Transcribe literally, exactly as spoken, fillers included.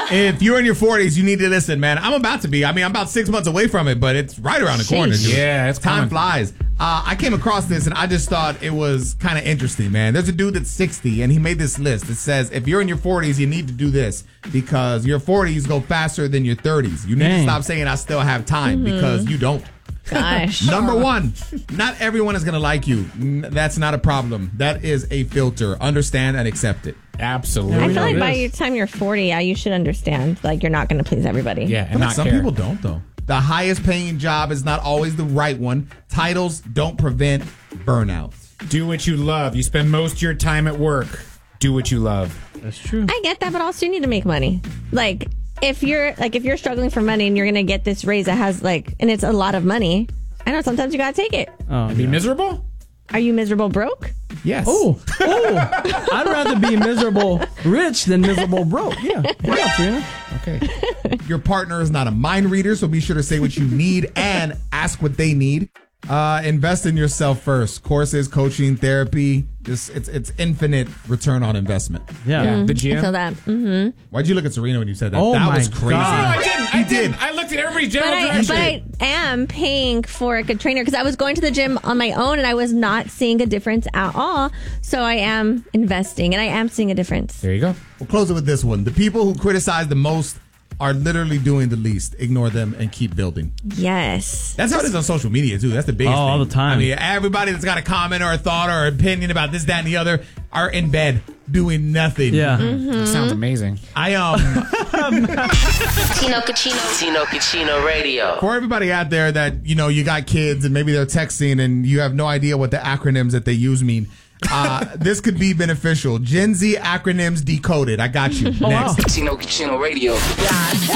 If you're in your forties, you need to listen, man. I'm about to be. I mean, I'm about six months away from it, but it's right around the corner. Dude. Yeah, it's time coming. flies. Uh, I came across this and I just thought it was kind of interesting, man. There's a dude that's sixty and he made this list. It says if you're in your forties, you need to do this because your forties go faster than your thirties. You need Dang. to stop saying I still have time mm-hmm. because you don't. Gosh. Number one, not everyone is going to like you. N- That's not a problem. That is a filter. Understand and accept it. Absolutely. I feel like it by is. the time you're forty, yeah, you should understand. Like, you're not going to please everybody. Yeah, and But not some care. people don't, though. The highest paying job is not always the right one. Titles don't prevent burnout. Do what you love. You spend most of your time at work. Do what you love. That's true. I get that, but also you need to make money. Like, if you're like if you're struggling for money and you're going to get this raise that has like, and it's a lot of money, I know sometimes you got to take it. Oh, And be yeah. miserable? Are you miserable broke? Yes. Oh, oh! I'd rather be miserable rich than miserable broke. Yeah, yeah, Trina. Okay. Your partner is not a mind reader, so be sure to say what you need and ask what they need. Uh, invest in yourself first. Courses, coaching, therapy. Just it's it's infinite return on investment. Yeah. Yeah. The I gym. feel that. Mm-hmm. Why'd you look at Serena when you said that? Oh that my was crazy. No, God. I didn't. I didn't. I looked at everybody's But general I, direction. but I am paying for a good trainer because I was going to the gym on my own and I was not seeing a difference at all. So I am investing and I am seeing a difference. There you go. We'll close it with this one. The people who criticize the most are literally doing the least. Ignore them and keep building. Yes. That's how it is on social media, too. That's the biggest Oh, thing. all the time. I mean, everybody that's got a comment or a thought or opinion about this, that, and the other are in bed doing nothing. Yeah. That sounds amazing. I, um, Tino Cucino. Tino Cucino Radio. for everybody out there that, you know, you got kids and maybe they're texting and you have no idea what the acronyms that they use mean, uh, this could be beneficial. Gen Z acronyms decoded. I got you. Next. Tino Cucino Radio.